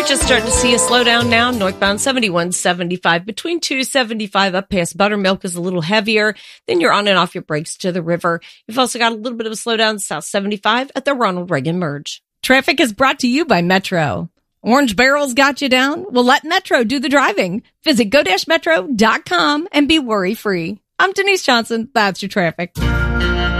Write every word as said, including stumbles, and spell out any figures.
just starting to see a slowdown now. Northbound seventy-one seventy-five between two seventy-five up past Buttermilk is a little heavier. Then you're on and off your brakes to the river. You've also got a little bit of a slowdown south seventy-five at the Ronald Reagan merge. Traffic is brought to you by Metro. Orange Barrel's got you down? Well, let Metro do the driving. Visit go dash metro dot com and be worry-free. I'm Denise Johnson. That's your traffic.